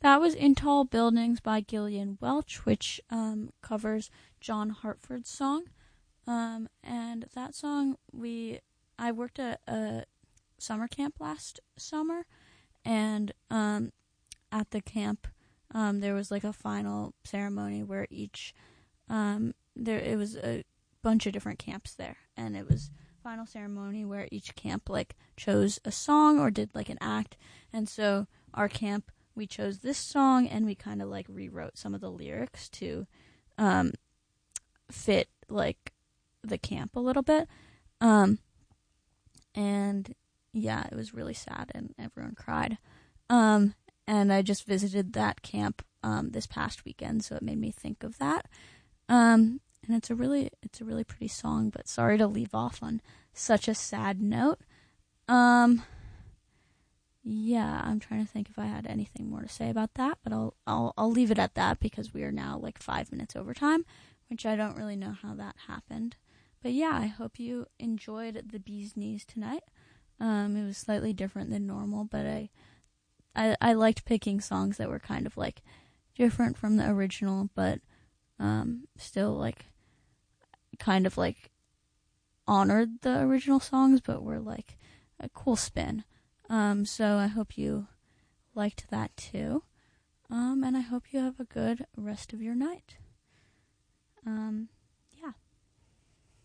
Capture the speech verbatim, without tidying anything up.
That was In Tall Buildings by Gillian Welch, which um, covers John Hartford's song. Um, and that song, we I worked at a summer camp last summer, and um, at the camp, um, there was like a final ceremony where each um, there it was a bunch of different camps there, and it was final ceremony where each camp like chose a song or did like an act, and so our camp, we chose this song, and we kind of like rewrote some of the lyrics to um, fit like the camp a little bit, um, and yeah, it was really sad and everyone cried. Um, and I just visited that camp um, this past weekend, so it made me think of that. Um, and it's a really, it's a really pretty song. But sorry to leave off on such a sad note. Um, yeah, I'm trying to think if I had anything more to say about that, but I'll, I'll, I'll leave it at that because we are now like five minutes over time, which I don't really know how that happened. But yeah, I hope you enjoyed the Bee's Knees tonight. Um, it was slightly different than normal, but I, I, I liked picking songs that were kind of like different from the original, but um, still like kind of like honored the original songs, but were like a cool spin. Um, so I hope you liked that too. Um, and I hope you have a good rest of your night. Um,